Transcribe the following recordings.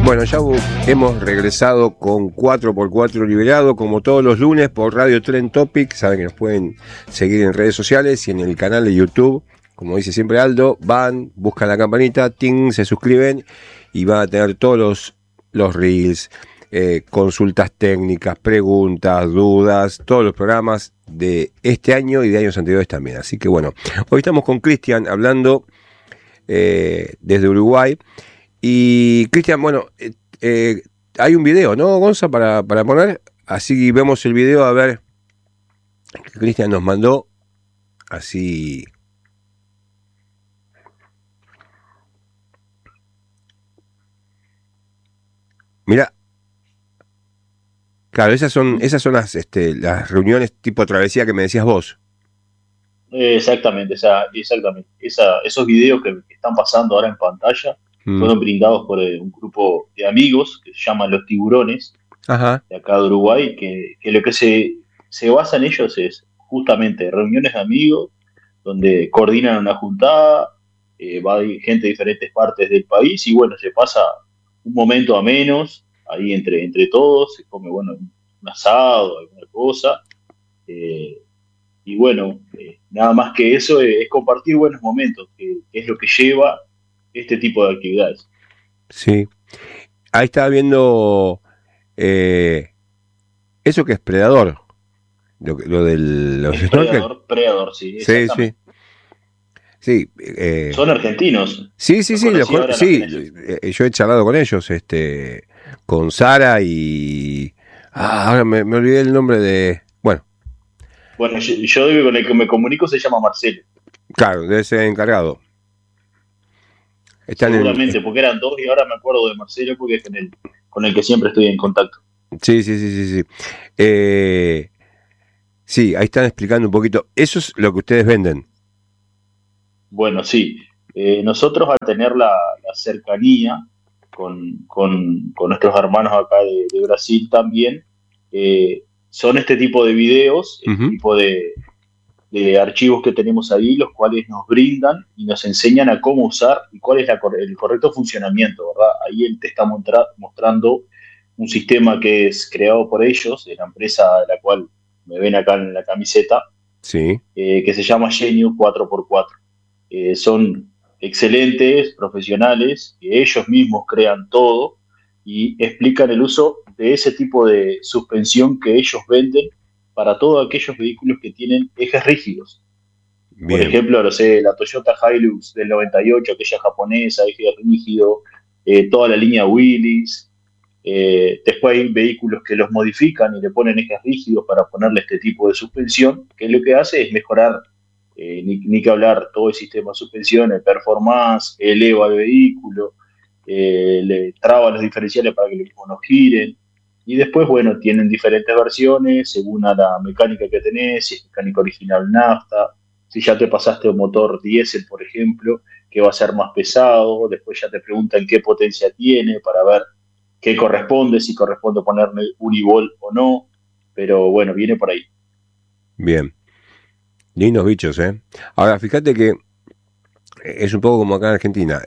Bueno, ya hemos regresado con 4x4 liberado, como todos los lunes, por Radio Tren Topic. Saben que nos pueden seguir en redes sociales y en el canal de YouTube. Como dice siempre Aldo, van, buscan la campanita, ting, se suscriben y van a tener todos los reels, consultas técnicas, preguntas, dudas, todos los programas de este año y de años anteriores también. Así que bueno, hoy estamos con Cristian hablando desde Uruguay. Y Cristian, bueno, hay un video, ¿no, Gonza, para poner? Así vemos el video, a ver, que Cristian nos mandó, así. Mira, claro, esas son las reuniones tipo travesía que me decías vos. Exactamente, esos videos que están pasando ahora en pantalla fueron brindados por un grupo de amigos que se llaman Los Tiburones, Ajá. de acá de Uruguay, que lo que se basa en ellos es justamente reuniones de amigos, donde coordinan una juntada, va gente de diferentes partes del país y bueno, se pasa un momento a menos, ahí entre todos, se come, bueno, un asado, alguna cosa. Y bueno, nada más que eso es compartir buenos momentos, que es lo que lleva este tipo de actividades. Sí. Ahí estaba viendo eso que es Predador. Lo de los Es snorkel. Predador, sí, Sí, exactamente. sí. Son argentinos. Sí, Los conocí ahora en la Genesis. Yo he charlado con ellos, con Sara y... ahora me olvidé el nombre de... Bueno, yo con el que me comunico se llama Marcelo. Claro, debe ser encargado. Seguramente, porque eran dos y ahora me acuerdo de Marcelo porque es con el que siempre estoy en contacto. Sí. Sí, ahí están explicando un poquito. Eso es lo que ustedes venden. Bueno, sí. Nosotros al tener la cercanía con nuestros hermanos acá de Brasil también, son este tipo de videos, este tipo de archivos que tenemos ahí, los cuales nos brindan y nos enseñan a cómo usar y cuál es el correcto funcionamiento, ¿verdad? Ahí él te está mostrando un sistema que es creado por ellos, de la empresa de la cual me ven acá en la camiseta, Sí. Que se llama Genius 4x4. Son excelentes profesionales, que ellos mismos crean todo y explican el uso de ese tipo de suspensión que ellos venden para todos aquellos vehículos que tienen ejes rígidos. Bien. Por ejemplo, no sé, la Toyota Hilux del 98, aquella japonesa, eje rígido, toda la línea Willys. Después hay vehículos que los modifican y le ponen ejes rígidos para ponerle este tipo de suspensión, que lo que hace es mejorar, ni que hablar, todo el sistema de suspensión, el performance, eleva el vehículo, le traba los diferenciales para que los mismos no giren. Y después, bueno, tienen diferentes versiones según a la mecánica que tenés, si es mecánica original nafta, si ya te pasaste a un motor diésel, por ejemplo, que va a ser más pesado, después ya te preguntan qué potencia tiene para ver qué corresponde, si corresponde ponerle univol o no, pero bueno, viene por ahí. Bien. Lindos bichos, ¿eh? Ahora, fíjate que es un poco como acá en Argentina,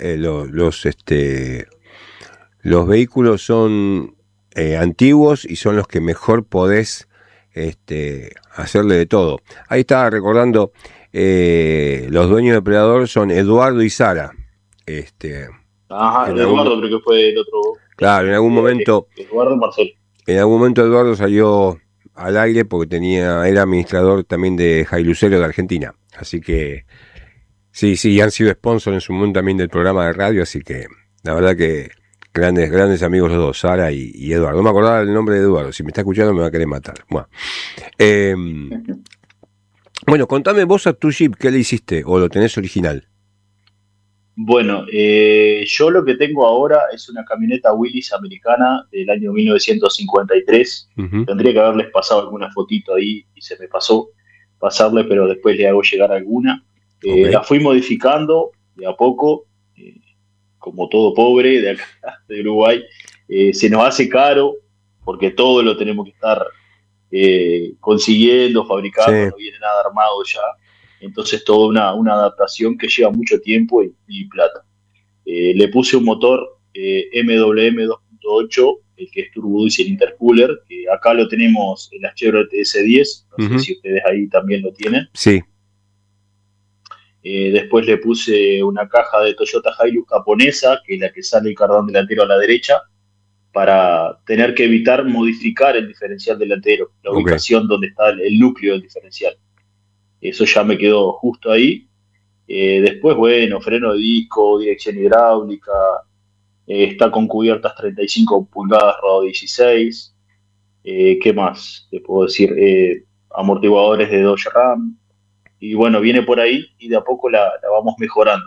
los vehículos son antiguos y son los que mejor podés hacerle de todo. Ahí estaba recordando, los dueños de Predador son Eduardo y Sara. Ajá, Eduardo creo que fue el otro. Claro, en algún momento. Eduardo Marcelo. En algún momento Eduardo salió al aire porque era administrador también de Jailucero de Argentina. Así que sí, han sido sponsor en su momento también del programa de radio, así que la verdad que grandes amigos los dos, Sara y Eduardo. No me acordaba el nombre de Eduardo, si me está escuchando me va a querer matar. Bueno, contame vos a tu Jeep, ¿qué le hiciste? ¿O lo tenés original? Bueno, yo lo que tengo ahora es una camioneta Willys americana del año 1953. Uh-huh. Tendría que haberles pasado alguna fotito ahí y se me pasó pasarle, pero después le hago llegar alguna. Okay. La fui modificando de a poco, como todo pobre de acá, de Uruguay. Se nos hace caro porque todo lo tenemos que estar consiguiendo, fabricando, sí. No viene nada armado ya. Entonces toda una adaptación que lleva mucho tiempo y plata. Le puse un motor MWM 1.8, el que es Turbo Diesel Intercooler, que acá lo tenemos en la Chevrolet S10, no sé si ustedes ahí también lo tienen. Sí. Después le puse una caja de Toyota Hilux japonesa, que es la que sale el cardán delantero a la derecha, para tener que evitar modificar el diferencial delantero, la ubicación donde está el núcleo del diferencial. Eso ya me quedó justo ahí. Después, bueno, freno de disco, dirección hidráulica, está con cubiertas 35 pulgadas RAW 16. ¿Qué más te puedo decir? Amortiguadores de Dodge Ram. Y bueno, viene por ahí y de a poco la vamos mejorando.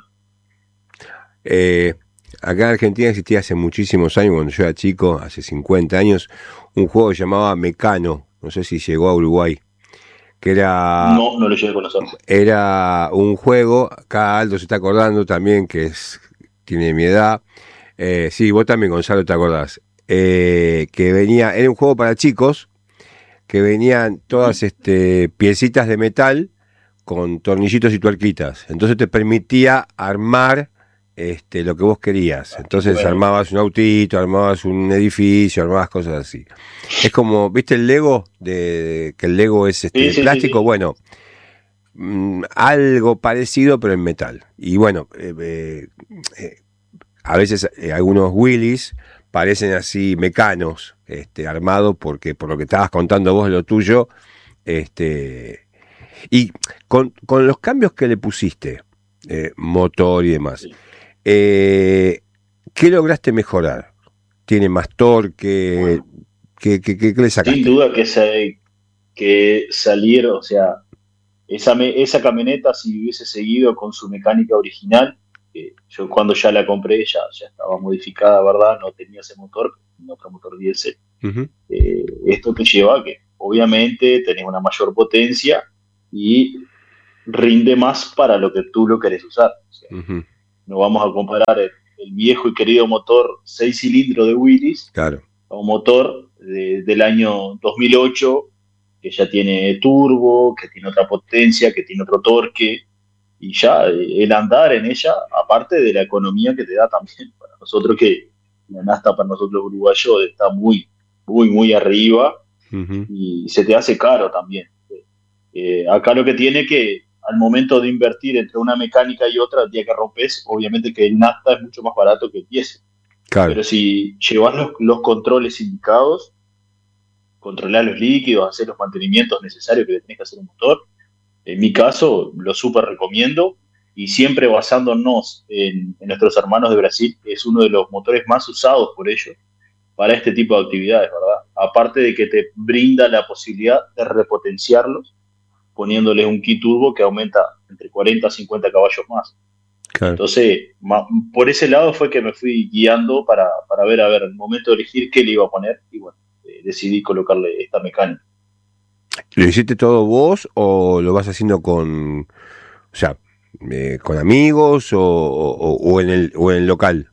Acá en Argentina existía hace muchísimos años, cuando yo era chico, hace 50 años, un juego que se llamaba Mecano, no sé si llegó a Uruguay, que era... No lo llegué a conocer. Era un juego, acá Aldo se está acordando también, tiene mi edad, sí, vos también, Gonzalo, te acordás, que era un juego para chicos, que venían todas piecitas de metal con tornillitos y tuerquitas, entonces te permitía armar lo que vos querías. Entonces armabas un autito, armabas un edificio, armabas cosas así. Es como, ¿viste el Lego? Que el Lego es plástico. Sí. Bueno, algo parecido, pero en metal. Y bueno, a veces algunos Willys parecen así mecanos, armados, porque por lo que estabas contando vos de lo tuyo, y con los cambios que le pusiste, motor y demás, sí. ¿Qué lograste mejorar? ¿Tiene más torque? ¿Qué le sacaste? Sin duda que salir, o sea, esa camioneta, si hubiese seguido con su mecánica original, yo cuando ya la compré ya estaba modificada, ¿verdad? No tenía ese motor, tenía otro motor diésel. Esto te lleva a que obviamente tenés una mayor potencia y rinde más para lo que tú lo querés usar. O sea, no vamos a comparar el viejo y querido motor 6 cilindros de Willys, claro, a un motor del año 2008 que ya tiene turbo, que tiene otra potencia, que tiene otro torque, y ya el andar en ella, aparte de la economía que te da también para nosotros, que la nafta para nosotros uruguayos está muy, muy, muy arriba, y se te hace caro también. Acá lo que tiene que al momento de invertir entre una mecánica y otra, el día que rompes, obviamente que el nafta es mucho más barato que el diésel. Claro. Pero si llevas los controles indicados, controlar los líquidos, hacer los mantenimientos necesarios que le tenés que hacer un motor, en mi caso lo súper recomiendo, y siempre basándonos en nuestros hermanos de Brasil, que es uno de los motores más usados por ellos para este tipo de actividades, ¿verdad? Aparte de que te brinda la posibilidad de repotenciarlos poniéndoles un kit turbo que aumenta entre 40 a 50 caballos más. Claro. Entonces, por ese lado fue que me fui guiando para ver, el momento de elegir qué le iba a poner, y bueno, decidí colocarle esta mecánica. ¿Lo hiciste todo vos o lo vas haciendo con amigos o en el local?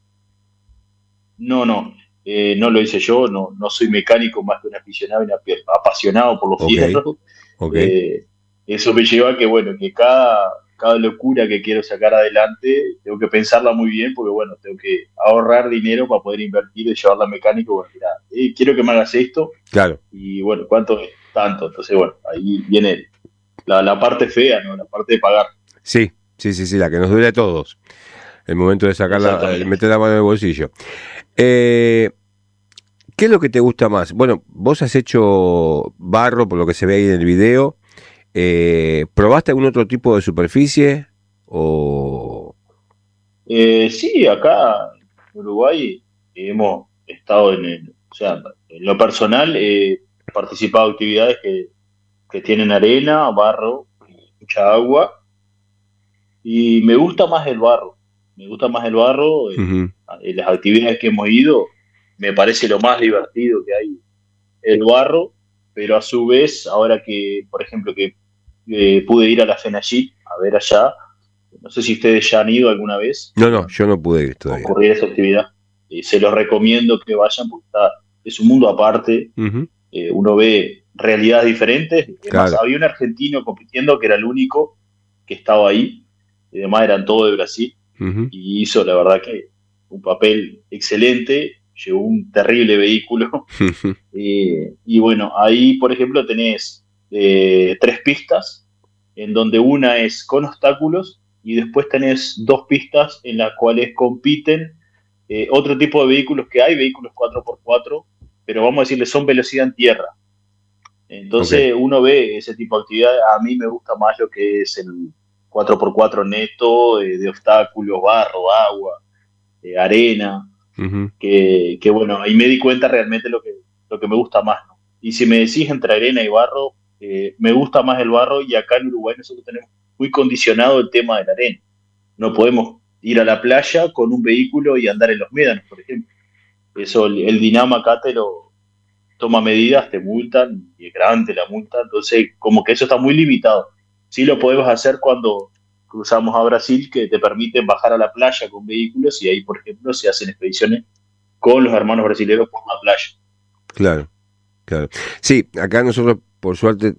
No lo hice yo, no soy mecánico, más que un aficionado y apasionado por los fierros. Eso me lleva a que cada locura que quiero sacar adelante tengo que pensarla muy bien, porque bueno, tengo que ahorrar dinero para poder invertir y llevarla al mecánico. Bueno, mira, quiero que me hagas esto, claro, y bueno, ¿cuánto es? Tanto. Entonces bueno, ahí viene la parte fea, ¿no? La parte de pagar. Sí, la que nos duele a todos, el momento de meter la mano en el bolsillo. ¿Qué es lo que te gusta más? Bueno, vos has hecho barro, por lo que se ve ahí en el video. ¿Probaste algún otro tipo de superficie? Sí, acá en Uruguay hemos estado en lo personal, he participado en actividades que tienen arena, barro, mucha agua, y me gusta más el barro. En las actividades que hemos ido, me parece lo más divertido que hay el barro, pero a su vez, ahora que, por ejemplo, que pude ir a la FENAGIT a ver allá, no sé si ustedes ya han ido alguna vez. No, yo no pude ir todavía. Concurrir a esa actividad. Se los recomiendo que vayan, porque es un mundo aparte. Uno ve realidades diferentes. Además, había un argentino compitiendo que era el único que estaba ahí. Y demás eran todos de Brasil. Y hizo, la verdad, que un papel excelente. llevó un terrible vehículo. Y bueno, ahí, por ejemplo, tenés 3 pistas, en donde una es con obstáculos y después tenés 2 pistas en las cuales compiten otro tipo de vehículos que hay, vehículos 4x4, pero vamos a decirle, son velocidad en tierra. Ok, Entonces uno ve ese tipo de actividad. A mí me gusta más lo que es el 4x4 neto, de obstáculos, barro, agua, arena, ujú, que bueno, ahí me di cuenta realmente lo que me gusta más, ¿no? Y si me decís entre arena y barro, me gusta más el barro, y acá en Uruguay nosotros tenemos muy condicionado el tema de la arena. No podemos ir a la playa con un vehículo y andar en los médanos, por ejemplo. Eso, el Dinamo acá te lo toma medidas, te multan, y es grande la multa, entonces como que eso está muy limitado. Sí lo podemos hacer cuando cruzamos a Brasil, que te permiten bajar a la playa con vehículos, y ahí, por ejemplo, se hacen expediciones con los hermanos brasileños por la playa. claro, claro. Sí, acá nosotros, por suerte,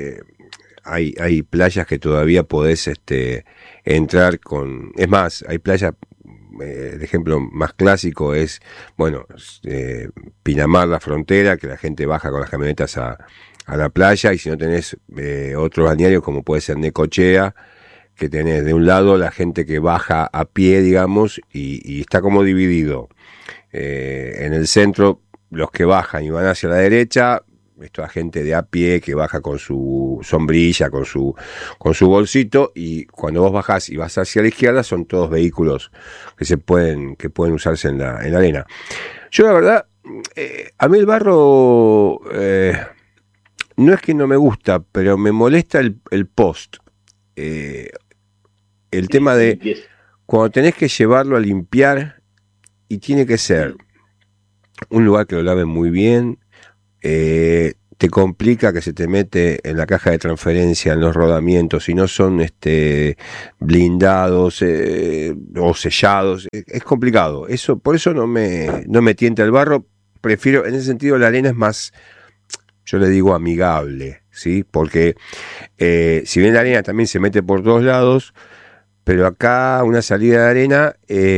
hay playas que todavía podés entrar con... Es más, hay playas, el ejemplo más clásico es, bueno, Pinamar, la frontera, que la gente baja con las camionetas a la playa, y si no tenés otros balnearios como puede ser Necochea, que tenés de un lado la gente que baja a pie, digamos, y está como dividido. En el centro, los que bajan y van hacia la derecha, es toda gente de a pie que baja con su sombrilla, con su bolsito, y cuando vos bajás y vas hacia la izquierda son todos vehículos que pueden usarse en la arena. Yo la verdad, a mí el barro no es que no me gusta, pero me molesta el post. Eh, el Sí, tema la de limpieza. cuando tenés que llevarlo a limpiar, y tiene que ser Sí, un lugar que lo laven muy bien. Te complica que se te mete en la caja de transferencia, en los rodamientos, si no son blindados o sellados. Es complicado. Por eso no me tienta el barro. Prefiero, en ese sentido, la arena es más, yo le digo, amigable, ¿sí? Porque si bien la arena también se mete por todos lados, pero acá una salida de arena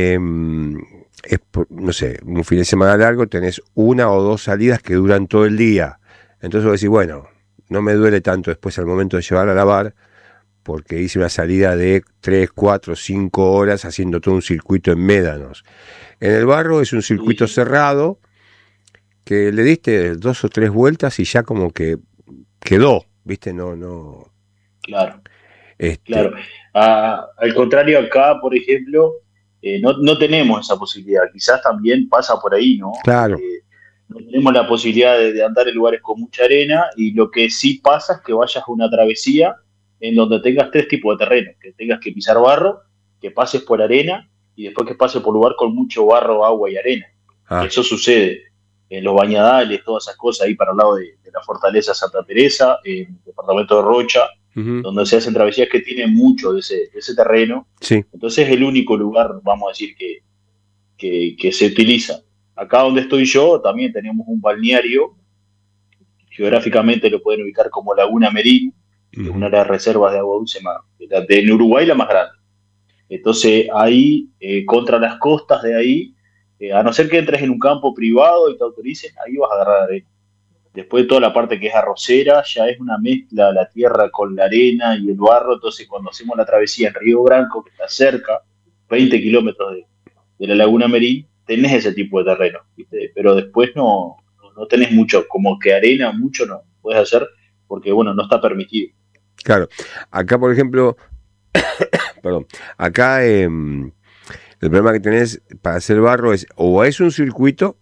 no sé, un fin de semana largo tenés una o dos salidas que duran todo el día. Entonces vos decís, bueno, no me duele tanto después al momento de llevar a lavar, porque hice una salida de 3 4 5 horas haciendo todo un circuito en médanos. En el barro es un sí, circuito sí, cerrado que le diste 2 o 3 vueltas y ya como que quedó, ¿viste? No, no. claro, Este, claro. Al contrario, acá, por ejemplo, no tenemos esa posibilidad. Quizás también pasa por ahí, ¿no? claro. No tenemos la posibilidad de andar en lugares con mucha arena, y lo que sí pasa es que vayas a una travesía en donde tengas 3 tipos de terreno: que tengas que pisar barro, que pases por arena, y después que pases por lugar con mucho barro, agua y arena. Que Ah, eso sucede en los bañadales, todas esas cosas ahí para el lado de la Fortaleza Santa Teresa, en el departamento de Rocha, ujú, donde se hacen travesías que tienen mucho de ese terreno. sí. Entonces es el único lugar, vamos a decir, que se utiliza. Acá donde estoy yo también tenemos un balneario, geográficamente lo pueden ubicar como Laguna Merín, que es una Ujú, de las reservas de agua dulce en Uruguay la más grande. Entonces ahí, contra las costas de ahí, a no ser que entres en un campo privado y te autoricen, ahí vas a agarrar arena. Después toda la parte que es arrocera, ya es una mezcla la tierra con la arena y el barro. Entonces cuando hacemos la travesía en Río Branco, que está cerca, 20 kilómetros de la Laguna Merín, tenés ese tipo de terreno, ¿viste? Pero después no tenés mucho, como que arena, mucho no puedes hacer, porque bueno, no está permitido. claro. Acá, por ejemplo, perdón, acá el problema que tenés para hacer barro es o es un circuito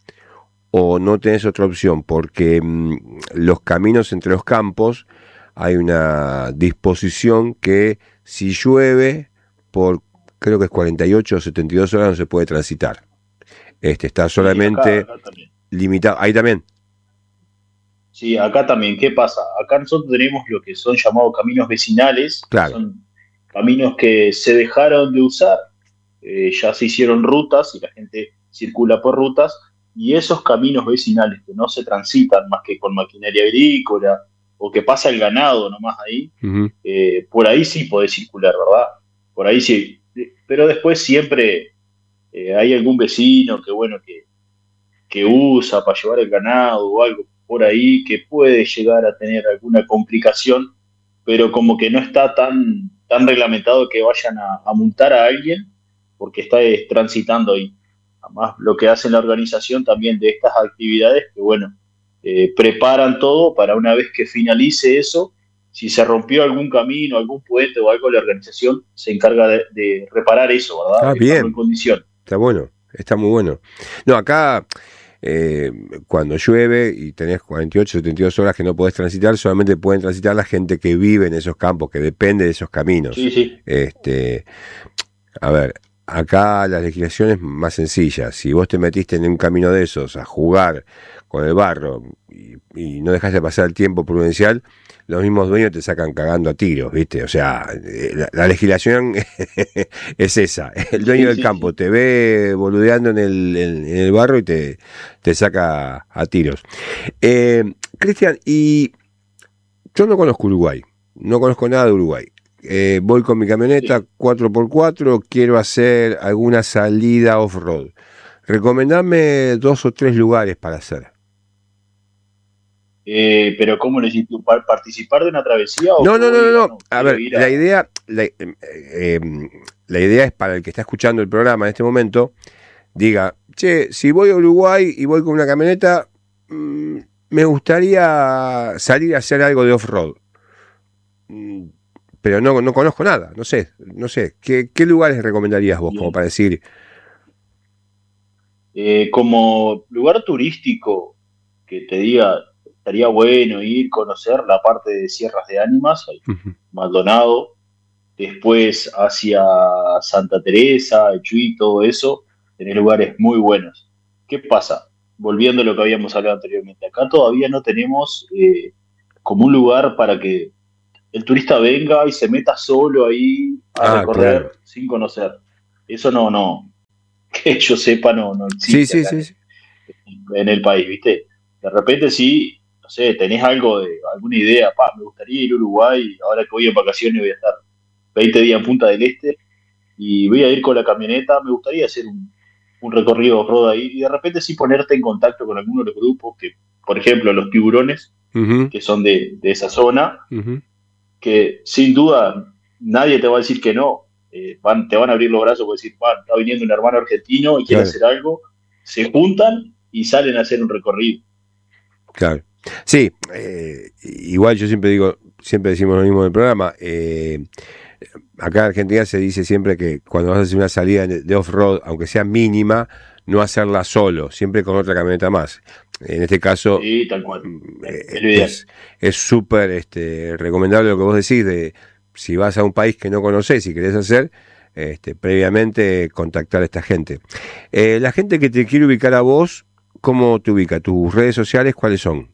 o no tenés otra opción, porque los caminos entre los campos hay una disposición que si llueve por creo que es 48 o 72 horas no se puede transitar. Está Sí, sí, acá, solamente acá también. limitado. Ahí también. Sí, acá también. ¿Qué pasa? Acá nosotros tenemos lo que son llamados caminos vecinales, que Claro. son caminos que se dejaron de usar, ya se hicieron rutas y la gente circula por rutas, y esos caminos vecinales que no se transitan más que con maquinaria agrícola, o que pasa el ganado nomás ahí, Ujú. por ahí sí podés circular, ¿verdad? Por ahí sí. Pero después siempre hay algún vecino que, bueno, que usa para llevar el ganado o algo por ahí que puede llegar a tener alguna complicación, pero como que no está tan reglamentado que vayan a multar a alguien porque está transitando ahí. Además, lo que hace la organización también de estas actividades, que bueno, preparan todo para una vez que finalice eso, si se rompió algún camino, algún puente o algo, la organización se encarga de reparar eso, ¿verdad? Ah, Dejarlo en bien, condición. está bueno, está muy bueno. No, acá cuando llueve y tenés 48, 72 horas que no podés transitar, solamente pueden transitar la gente que vive en esos campos, que depende de esos caminos. Sí, sí, Este, a ver, acá la legislación es más sencilla. Si vos te metiste en un camino de esos a jugar con el barro y no dejaste pasar el tiempo prudencial, los mismos dueños te sacan cagando a tiros, ¿viste? O sea, la legislación es esa. El dueño sí, del sí, campo sí. te ve boludeando en el barro y te saca a tiros. Cristian, y yo no conozco Uruguay, no conozco nada de Uruguay. Voy con mi camioneta Sí. 4x4, quiero hacer alguna salida off-road. Recomendame 2 o 3 lugares para hacer. Pero ¿cómo necesito participar de una travesía o No, que no, vos no, no, digas, no. no, A quiero ver, ir a... la idea es para el que está escuchando el programa en este momento, diga, che, si voy a Uruguay y voy con una camioneta, me gustaría salir a hacer algo de off-road. Mm, pero no conozco nada, no sé. ¿Qué lugares recomendarías vos como Bien. para decir? Como lugar turístico que te diga, estaría bueno ir, conocer la parte de Sierras de Ánimas, ahí, Ujú, Maldonado, después hacia Santa Teresa, El Chuy, todo eso, tenés lugares muy buenos. ¿Qué pasa? Volviendo a lo que habíamos hablado anteriormente, acá todavía no tenemos como un lugar para que el turista venga y se meta solo ahí a ah, recorrer claro. sin conocer. Eso no, que yo sepa, no Sí, existe sí, acá sí, sí. en el país, ¿viste? De repente sí, no sé, tenés algo de, alguna idea, me gustaría ir a Uruguay, ahora que voy en vacaciones voy a estar 20 días en Punta del Este y voy a ir con la camioneta, me gustaría hacer un recorrido off-road ahí y de repente sí ponerte en contacto con alguno de los grupos que, por ejemplo, los tiburones, Ujú, que son de esa zona, ujú, que sin duda nadie te va a decir que no. Te van a abrir los brazos por decir, está viniendo un hermano argentino y quiere claro, hacer algo, se juntan y salen a hacer un recorrido. claro. Sí, igual yo siempre digo, siempre decimos lo mismo en el programa. Acá en Argentina se dice siempre que cuando vas a hacer una salida de off-road, aunque sea mínima, no hacerla solo, siempre con otra camioneta más. En este caso, Sí, tal cual. Es lo ideal. es súper recomendable lo que vos decís de si vas a un país que no conocés y querés hacer, previamente contactar a esta gente. La gente que te quiere ubicar a vos, ¿cómo te ubica? ¿Tus redes sociales cuáles son?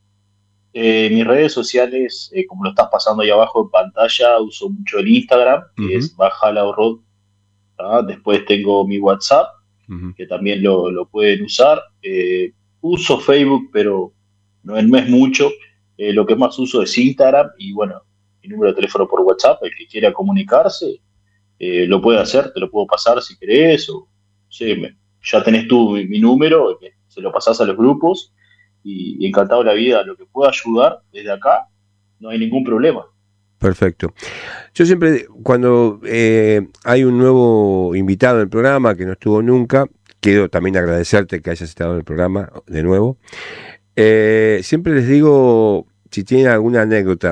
Mis redes sociales, como lo estás pasando ahí abajo en pantalla, uso mucho el Instagram, que Ujú, es Bajala Road. Después tengo mi WhatsApp, ujú. que también lo pueden usar. Uso Facebook, pero no es mucho. Lo que más uso es Instagram y bueno, mi número de teléfono por WhatsApp, el que quiera comunicarse, lo puede hacer, te lo puedo pasar si querés, o sí, ya tenés tú mi número, que se lo pasás a los grupos y encantado la vida, lo que pueda ayudar desde acá, no hay ningún problema. Perfecto. Yo siempre, cuando hay un nuevo invitado en el programa que no estuvo nunca, quiero también agradecerte que hayas estado en el programa de nuevo. Siempre les digo, si tienen alguna anécdota,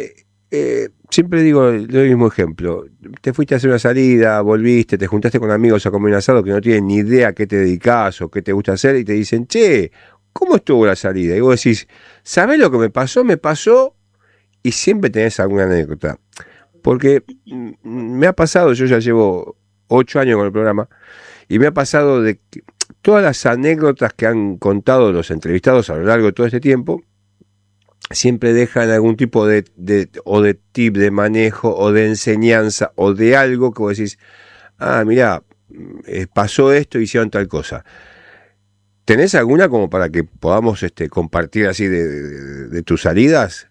siempre digo, le doy el mismo ejemplo. Te fuiste a hacer una salida, volviste, te juntaste con amigos a comer un asado que no tienen ni idea a qué te dedicas o qué te gusta hacer y te dicen, che, ¿cómo estuvo la salida? Y vos decís, ¿sabés lo que me pasó? Me pasó y siempre tenés alguna anécdota. Porque me ha pasado, yo ya llevo 8 años con el programa, y me ha pasado de que todas las anécdotas que han contado los entrevistados a lo largo de todo este tiempo, siempre dejan algún tipo o de tip de manejo, o de enseñanza, o de algo que vos decís, ah, mirá, pasó esto, hicieron tal cosa. ¿Tenés alguna como para que podamos compartir así de tus salidas?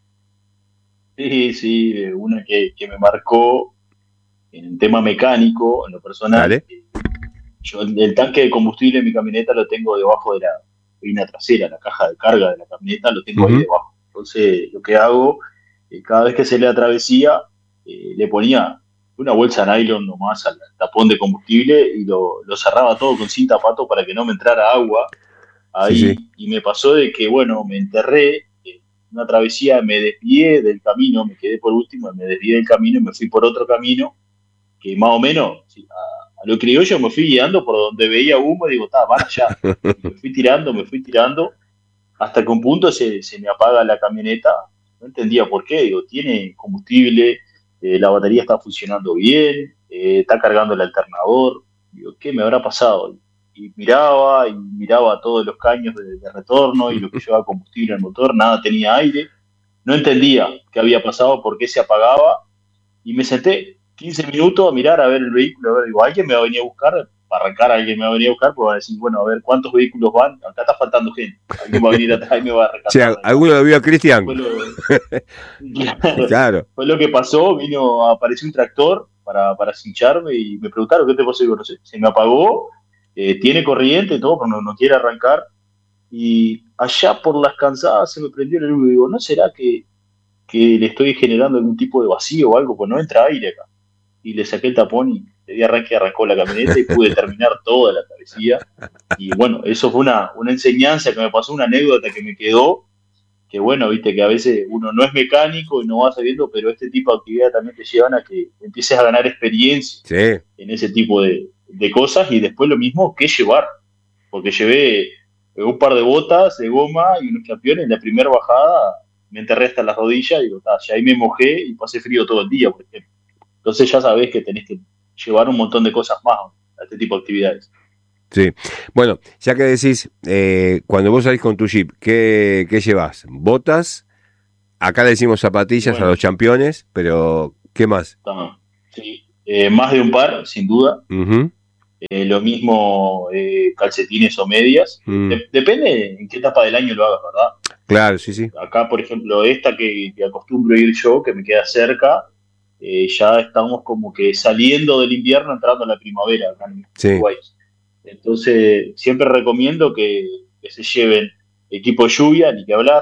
Sí, sí, una que me marcó en el tema mecánico, en lo personal. Dale. Yo el tanque de combustible en mi camioneta lo tengo debajo de la cabina trasera, la caja de carga de la camioneta lo tengo ahí Ujú. debajo. Entonces, lo que hago, cada vez que se le travesía, le ponía una bolsa de nylon nomás al tapón de combustible y lo cerraba todo con cinta pato para que no me entrara agua Sí, sí. ahí. Y me pasó de que, bueno, me enterré en una travesía, me desvié del camino, me quedé por último, me desvié del camino y me fui por otro camino que más o menos, sí, a lo criollo me fui guiando por donde veía humo y digo, está, van allá. Y me fui tirando, hasta que un punto se me apaga la camioneta. No entendía por qué, digo, tiene combustible, la batería está funcionando bien, está cargando el alternador. Digo, ¿qué me habrá pasado? Y miraba todos los caños de retorno y lo que llevaba combustible al motor, nada tenía aire. No entendía qué había pasado, por qué se apagaba y me senté 15 minutos a mirar a ver el vehículo, a ver, digo, alguien me va a venir a buscar, para arrancar alguien me va a venir a buscar, porque va a decir, bueno, a ver cuántos vehículos van, acá está faltando gente, alguien va a venir atrás y me va a O sea, rescatar de acá. ¿alguno lo vio a Eso Cristian? fue claro, Claro. fue lo que pasó, apareció un tractor para cincharme y me preguntaron, ¿qué te pasó? Y digo, no sé, se me apagó, tiene corriente y todo, pero no quiere arrancar, y allá por las cansadas se me prendió el luz y digo, ¿no será que le estoy generando algún tipo de vacío o algo? Pues no entra aire acá y le saqué el tapón y le di arranque, arrancó la camioneta y pude terminar toda la travesía. Y bueno, eso fue una enseñanza que me pasó, una anécdota que me quedó, que bueno, viste que a veces uno no es mecánico y no va sabiendo, pero este tipo de actividades también te llevan a que empieces a ganar experiencia Sí. en ese tipo de cosas y después lo mismo que llevar, porque llevé un par de botas de goma y unos campeones en la primera bajada, me enterré hasta las rodillas y digo, ya ahí me mojé y pasé frío todo el día, por ejemplo. Entonces ya sabés que tenés que llevar un montón de cosas más a este tipo de actividades. Sí. Bueno, ya que decís, cuando vos salís con tu Jeep, ¿qué llevas? ¿Botas? Acá le decimos Y zapatillas a bueno, los championes, pero ¿qué más? sí, más de un par, sin duda. Ujú. Lo mismo calcetines o medias. Mm. Depende en qué etapa del año lo hagas, ¿verdad? Claro, sí, sí. Acá, por ejemplo, esta que acostumbro ir yo, que me queda cerca, ya estamos como que saliendo del invierno, entrando a la primavera acá en Sí. Uruguay. Entonces, siempre recomiendo que se lleven equipo de lluvia, ni que hablar,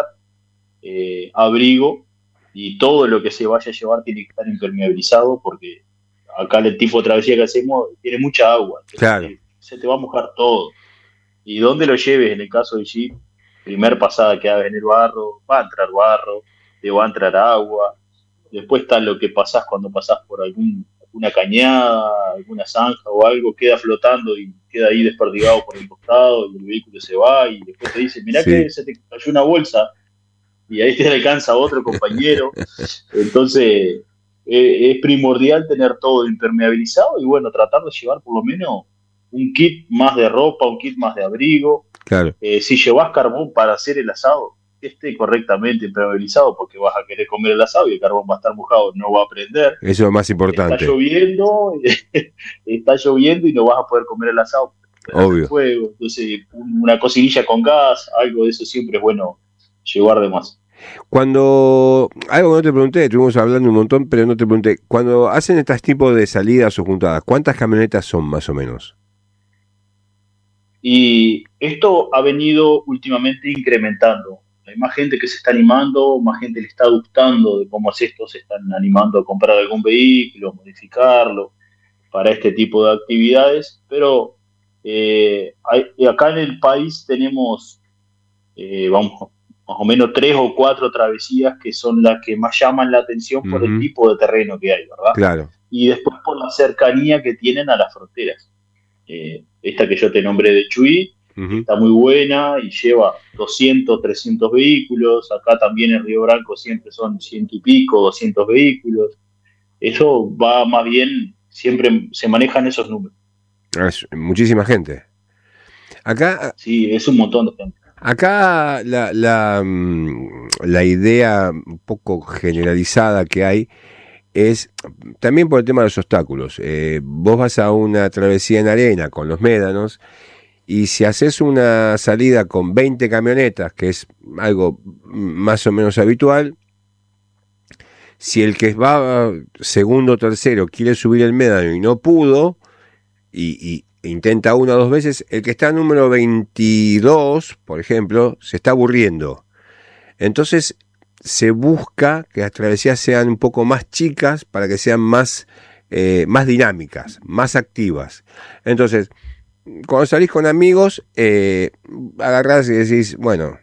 abrigo, y todo lo que se vaya a llevar tiene que estar impermeabilizado porque acá el tipo de travesía que hacemos tiene mucha agua, entonces Claro. se te va a mojar todo. Y donde lo lleves, en el caso del Jeep, primer pasada que hagas en el barro, va a entrar barro, te va a entrar agua. Después está lo que pasás cuando pasás por alguna cañada, alguna zanja o algo, queda flotando y queda ahí desperdigado por el costado y el vehículo se va y después te dice, mirá que Sí. se te cayó una bolsa y ahí te alcanza otro compañero. Entonces es primordial tener todo impermeabilizado y bueno, tratar de llevar por lo menos un kit más de ropa, un kit más de abrigo. Claro. Si llevas carbón para hacer el asado, que esté correctamente impermeabilizado porque vas a querer comer el asado y el carbón va a estar mojado, no va a prender. Eso es lo más Está importante. lloviendo, está lloviendo y no vas a poder comer el asado, puedes hacer Obvio. fuego. Entonces, una cocinilla con gas, algo de eso siempre es bueno llevar de más. Cuando, algo que no te pregunté, estuvimos hablando un montón, pero no te pregunté, cuando hacen estos tipos de salidas o juntadas, ¿cuántas camionetas son más o menos? Y esto ha venido últimamente incrementando. Hay más gente que se está animando, más gente le está gustando de cómo es esto, se están animando a comprar algún vehículo, modificarlo para este tipo de actividades, pero acá en el país tenemos, vamos, más o menos 3 o 4 travesías que son las que más llaman la atención por el Ujú. tipo de terreno que hay, ¿verdad? Claro. Y después por la cercanía que tienen a las fronteras. Esta que yo te nombré de Chuy Ujú. está muy buena y lleva 200, 300 vehículos. Acá también en Río Branco siempre son 100 y pico, 200 vehículos. Eso va más bien, siempre se manejan esos números. Es muchísima gente. Acá, Sí, es un montón de gente. acá la idea un poco generalizada que hay es también por el tema de los obstáculos. Vos vas a una travesía en arena con los médanos y si haces una salida con 20 camionetas, que es algo más o menos habitual, si el que va segundo o tercero quiere subir el médano y no pudo, y intenta 1 o 2 veces, el que está número 22, por ejemplo, se está aburriendo. Entonces se busca que las travesías sean un poco más chicas para que sean más dinámicas, más activas. Entonces, cuando salís con amigos, agarrás y decís, bueno,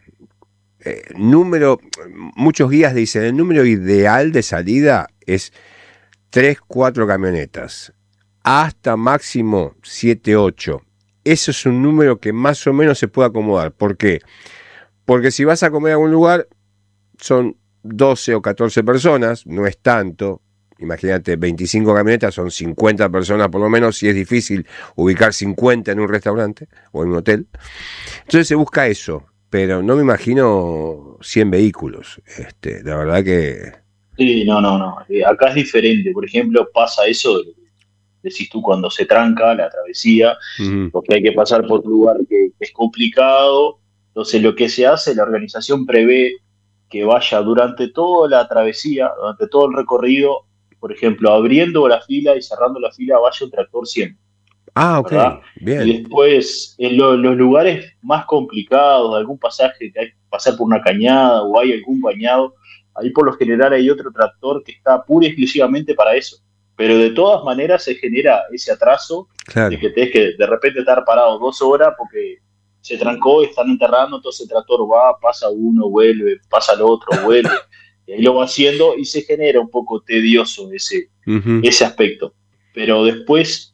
muchos guías dicen, el número ideal de salida es 3, 4 camionetas, hasta máximo 7, 8. Eso es un número que más o menos se puede acomodar. ¿Por qué? Porque si vas a comer a algún lugar, son 12 o 14 personas, no es tanto. Imagínate, 25 camionetas son 50 personas por lo menos, si es difícil ubicar 50 en un restaurante o en un hotel. Entonces se busca eso, pero no me imagino 100 vehículos. La verdad que... Sí, no. Acá es diferente. Por ejemplo, pasa eso, decís tú, cuando se tranca la travesía, porque hay que pasar por un lugar que es complicado. Entonces lo que se hace, la organización prevé que vaya durante toda la travesía, durante todo el recorrido, por ejemplo, abriendo la fila y cerrando la fila, vaya un tractor siempre, Ah, ok, ¿verdad? bien. Y después, en los lugares más complicados, algún pasaje que hay que pasar por una cañada o hay algún bañado, ahí por lo general hay otro tractor que está pura y exclusivamente para eso. Pero de todas maneras se genera ese atraso Claro. de que tenés que de repente estar parado 2 horas porque se trancó y están enterrando, entonces el tractor va, pasa uno, vuelve, pasa el otro, vuelve, y ahí lo va haciendo y se genera un poco tedioso ese aspecto. Pero después,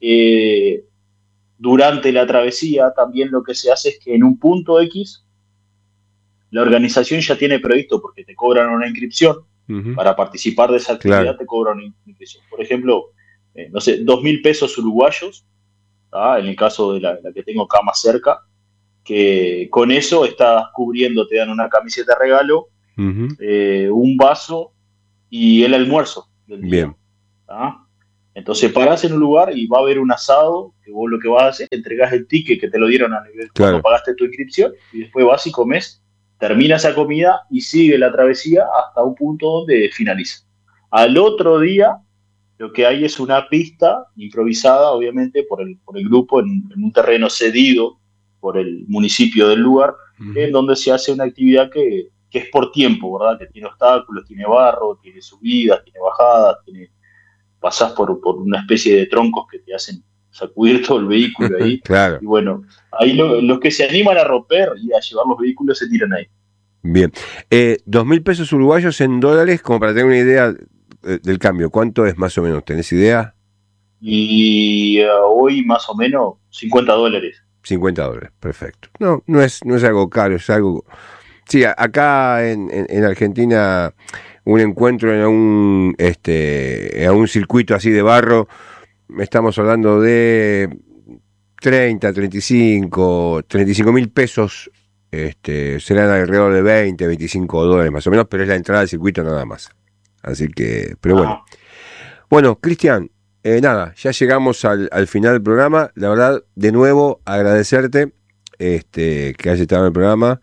durante la travesía, también lo que se hace es que en un punto X, la organización ya tiene previsto, porque te cobran una inscripción, para participar de esa actividad, claro, te cobran una inscripción. Por ejemplo, no sé, 2.000 pesos uruguayos, en el caso de la que tengo acá más cerca, que con eso estás cubriendo, te dan una camiseta de regalo, un vaso y el almuerzo del día. Bien. Entonces parás en un lugar y va a haber un asado, que vos lo que vas a hacer, entregás el ticket que te lo dieron a nivel, claro, cuando pagaste tu inscripción, y después vas y comes, termina esa comida y sigue la travesía hasta un punto donde finaliza. Al otro día, lo que hay es una pista improvisada, obviamente, por el grupo, en un terreno cedido por el municipio del lugar, en donde se hace una actividad que es por tiempo, ¿verdad? Que tiene obstáculos, tiene barro, tiene subidas, tiene bajadas, pasás por una especie de troncos que te hacen sacudir todo el vehículo ahí. Claro. Y bueno, ahí los que se animan a romper y a llevar los vehículos se tiran ahí. Bien. 2.000 pesos uruguayos en dólares, como para tener una idea del cambio. ¿Cuánto es más o menos? ¿Tenés idea? Y hoy más o menos $50. $50, perfecto. No es algo caro, es algo... Sí, acá en Argentina un encuentro en un circuito así de barro, estamos hablando de 35 mil pesos, serán alrededor de 20, 25 dólares más o menos, pero es la entrada del circuito nada más. Así que, pero bueno. Bueno, Cristian, nada, ya llegamos al final del programa. La verdad, de nuevo, agradecerte que hayas estado en el programa.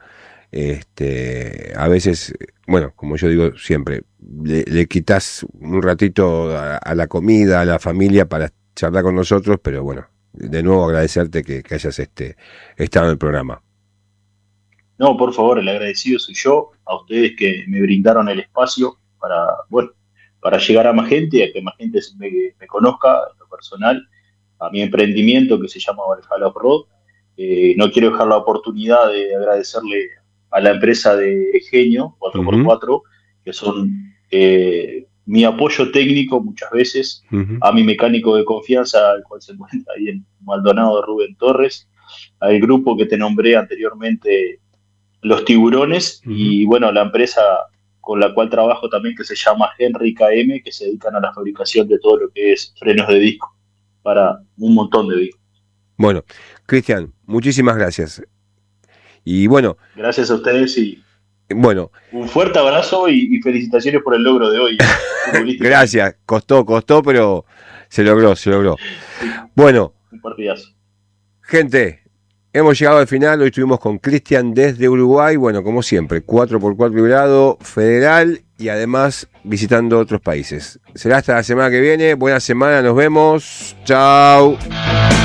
A veces, bueno, como yo digo siempre, le quitas un ratito a la comida, a la familia para charlar con nosotros, pero bueno, de nuevo agradecerte que hayas estado en el programa. No, por favor, el agradecido soy yo, a ustedes que me brindaron el espacio para llegar a más gente, a que más gente me conozca en lo personal, a mi emprendimiento que se llama Valhalla Off-Road. No quiero dejar la oportunidad de agradecerle a la empresa de Genio 4x4, que son mi apoyo técnico muchas veces, a mi mecánico de confianza, el cual se encuentra ahí en Maldonado, Rubén Torres, al grupo que te nombré anteriormente, Los Tiburones, y bueno, la empresa con la cual trabajo también, que se llama Henry KM, que se dedican a la fabricación de todo lo que es frenos de disco para un montón de vehículos. Bueno, Cristian, muchísimas gracias. Y bueno, gracias a ustedes y bueno, un fuerte abrazo y felicitaciones por el logro de hoy. Gracias, costó, pero se logró. Sí, bueno, un partidazo. Gente, hemos llegado al final. Hoy estuvimos con Cristian desde Uruguay. Bueno, como siempre, 4x4 liberado, federal y además visitando otros países. Será hasta la semana que viene. Buena semana, nos vemos. Chao.